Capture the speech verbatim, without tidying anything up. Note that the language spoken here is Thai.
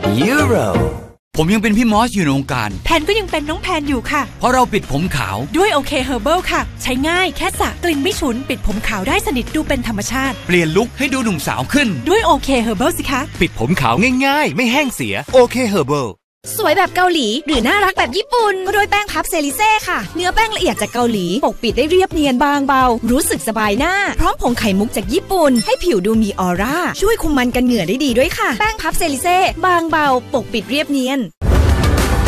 Euro ผมยังเป็นพี่มอสอยู่ในวงการแพนก็ยังเป็นน้องแพนอยู่ค่ะเพราะเราปิดผมขาวด้วยโอเคเฮอร์เบิลค่ะใช้ง่ายแค่สระกลิ่นไม่ฉุนปิดผมขาวได้สนิทดูเป็นธรรมชาติเปลี่ยนลุคให้ดูหนุ่มสาวขึ้นด้วยโอเคเฮอร์เบิลสิคะปิดผมขาวง่ายๆไม่แห้งเสียโอเคเฮอร์เบิลสวยแบบเกาหลีหรือน่ารักแบบญี่ปุ่นก็ด้วยแป้งพับเซริเซ่ค่ะเนื้อแป้งละเอียดจากเกาหลีปกปิดได้เรียบเนียนบางเบารู้สึกสบายหน้าพร้อมผงไข่มุกจากญี่ปุ่นให้ผิวดูมีออร่าช่วยคุมมันกันเหงื่อได้ดีด้วยค่ะแป้งพับเซริเซ่บางเบาปกปิดเรียบเนียน